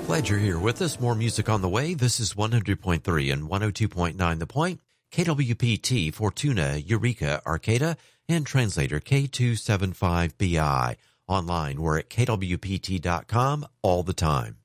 Glad you're here with us. More music on the way. This is 100.3 and 102.9 The Point. KWPT, Fortuna, Eureka, Arcata, and translator K275BI. Online, we're at kwpt.com all the time.